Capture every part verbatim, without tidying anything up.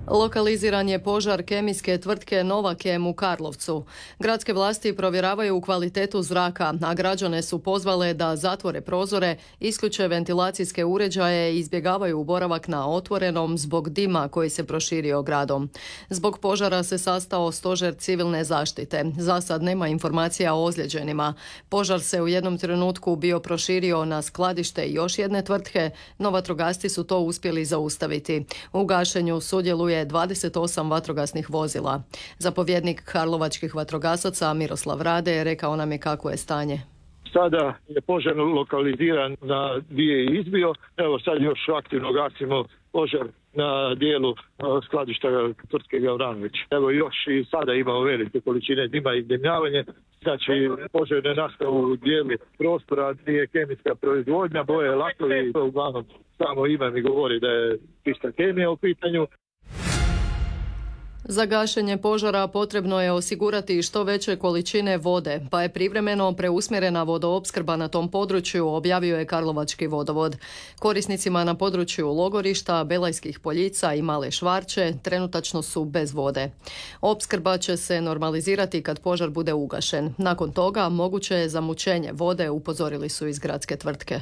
Lokaliziran je požar kemijske tvrtke Novakem u Karlovcu. Gradske vlasti provjeravaju kvalitetu zraka, a građane su pozvale da zatvore prozore, isključe ventilacijske uređaje i izbjegavaju boravak na otvorenom zbog dima koji se proširio gradom. Zbog požara se sastao stožer civilne zaštite. Za sad nema informacija o ozlijeđenima. Požar se u jednom trenutku bio proširio na skladište još jedne tvrtke, no vatrogasci su to uspjeli zaustaviti. U gašenju sudjeluje dvadeset osam vatrogasnih vozila. Zapovjednik karlovačkih vatrogasaca Miroslav Rade rekao nam je kako je stanje. Sada je požar lokaliziran na gdje je izbio. Evo sad još aktivno gasimo požar na dijelu skladišta tvrtke Gavranović. Evo još i sada imamo velike količine dima i dimljavanje. Znači požar ne nastao u dijelu prostora gdje je kemijska proizvodnja, boje, lakovi. Uglavnom samo ime mi govori da je čista kemija u pitanju. Za gašenje požara potrebno je osigurati što veće količine vode, pa je privremeno preusmjerena vodoopskrba na tom području, objavio je Karlovački vodovod. Korisnicima na području Logorišta, Belajskih Poljica i Male Švarče trenutačno su bez vode. Opskrba će se normalizirati kad požar bude ugašen. Nakon toga moguće je zamućenje vode, upozorili su iz gradske tvrtke.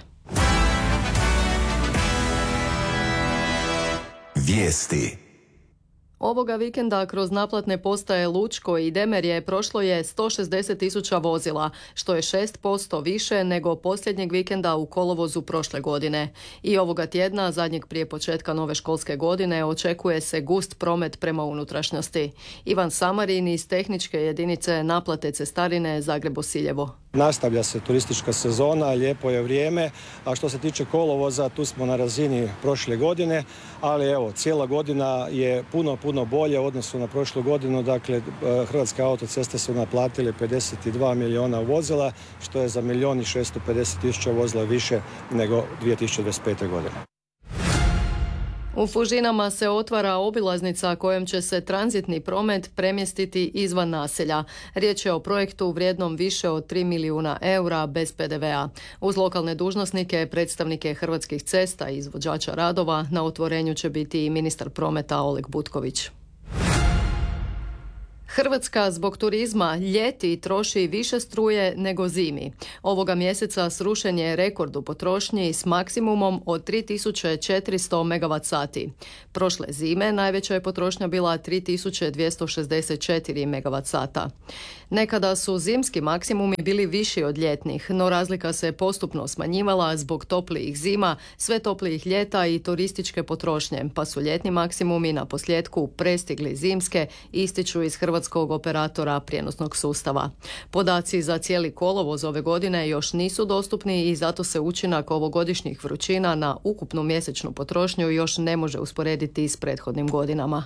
Vijesti. Ovoga vikenda kroz naplatne postaje Lučko i Demerje prošlo je sto šezdeset tisuća vozila, što je šest posto više nego posljednjeg vikenda u kolovozu prošle godine. I ovoga tjedna, zadnjeg prije početka nove školske godine, očekuje se gust promet prema unutrašnjosti. Ivan Samarin iz tehničke jedinice naplate cestarine Zagreb-Bosiljevo. Nastavlja se turistička sezona, lijepo je vrijeme, a što se tiče kolovoza, tu smo na razini prošle godine, ali evo, cijela godina je puno, puno bolje u odnosu na prošlu godinu. Dakle, Hrvatske autoceste su naplatile pedeset dva milijuna vozila, što je za milijun i šesto pedeset tisuća vozila više nego dvije tisuće dvadeset pete. godine. U Fužinama se otvara obilaznica kojom će se tranzitni promet premjestiti izvan naselja. Riječ je o projektu vrijednom više od tri milijuna eura bez pe de ve a. Uz lokalne dužnosnike, predstavnike Hrvatskih cesta i izvođača radova, na otvorenju će biti i ministar prometa Oleg Butković. Hrvatska zbog turizma ljeti troši više struje nego zimi. Ovoga mjeseca srušen je rekord u potrošnji s maksimumom od tri tisuće četiristo megavat sati. Prošle zime najveća je potrošnja bila tri tisuće dvjesto šezdeset četiri megavat sata. Nekada su zimski maksimumi bili viši od ljetnih, no razlika se postupno smanjivala zbog toplijih zima, sve toplijih ljeta i turističke potrošnje, pa su ljetni maksimumi na posljedku prestigli zimske, ističu iz hrvatskog operatora prijenosnog sustava. Podaci za cijeli kolovoz ove godine još nisu dostupni i zato se učinak ovogodišnjih vrućina na ukupnu mjesečnu potrošnju još ne može usporediti s prethodnim godinama.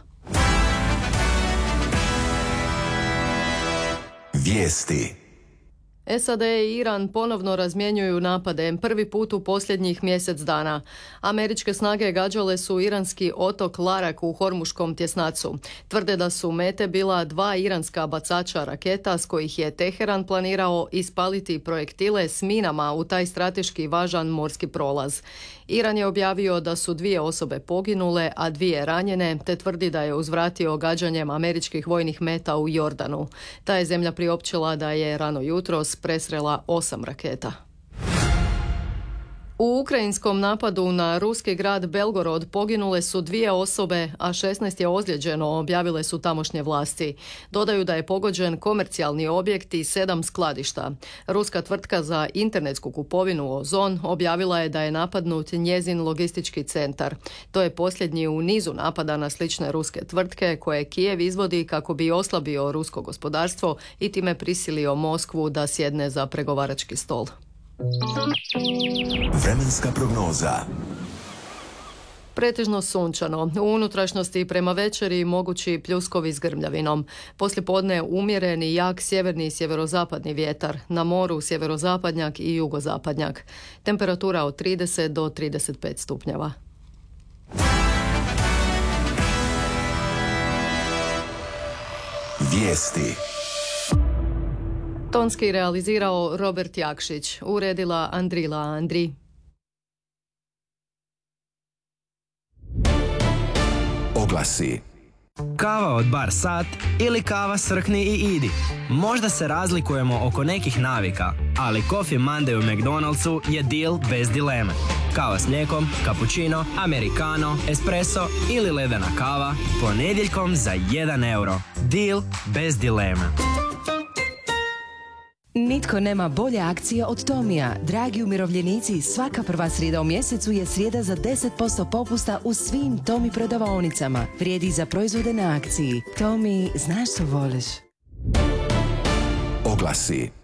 Vijesti. es a de i Iran ponovno razmjenjuju napade, prvi put u posljednjih mjesec dana. Američke snage gađale su iranski otok Larak u Hormuškom tjesnacu. Tvrde da su mete bila dva iranska bacača raketa s kojih je Teheran planirao ispaliti projektile s minama u taj strateški važan morski prolaz. Iran je objavio da su dvije osobe poginule, a dvije ranjene, te tvrdi da je uzvratio gađanjem američkih vojnih meta u Jordanu. Ta je zemlja priopćila da je rano jutros presrela osam raketa. U ukrajinskom napadu na ruski grad Belgorod poginule su dvije osobe, a šesnaest je ozlijeđeno, objavile su tamošnje vlasti. Dodaju da je pogođen komercijalni objekt i sedam skladišta. Ruska tvrtka za internetsku kupovinu Ozon objavila je da je napadnut njezin logistički centar. To je posljednji u nizu napada na slične ruske tvrtke koje Kijev izvodi kako bi oslabio rusko gospodarstvo i time prisilio Moskvu da sjedne za pregovarački stol. Vremenska prognoza. Pretežno sunčano. U unutrašnjosti prema večeri mogući pljuskovi s grmljavinom. Poslijepodne umjereni jak sjeverni i sjeverozapadni vjetar. Na moru sjeverozapadnjak i jugozapadnjak. Temperatura od trideset do trideset pet stupnjeva. Vijesti. Tonski realizirao Robert Jakšić, uredila Andrila Andri. Oglasi. Kava od bar sat ili kava srkni i idi. Možda se razlikujemo oko nekih navika, ali Coffee Monday u McDonald'su je deal bez dileme. Kava s mlijekom, cappuccino, americano, espresso ili ledena kava ponedjeljkom za jedan euro. Deal bez dileme. Nitko nema bolje akcije od Tomija. Dragi umirovljenici, svaka prva srijeda u mjesecu je srijeda za deset posto popusta u svim Tomi prodavaonicama. Vrijedi za proizvode na akciji. Tomi, znaš što voliš. Oglasi.